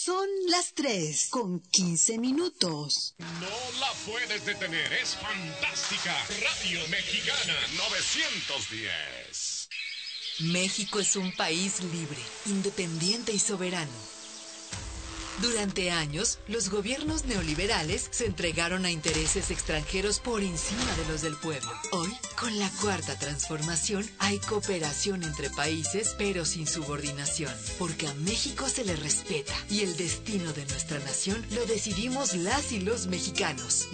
Son las 3:15. No la puedes detener, es fantástica. Radio Mexicana 910. México es un país libre, independiente y soberano. Durante años, los gobiernos neoliberales se entregaron a intereses extranjeros por encima de los del pueblo. Hoy, con la Cuarta Transformación, hay cooperación entre países, pero sin subordinación, porque a México se le respeta y el destino de nuestra nación lo decidimos las y los mexicanos.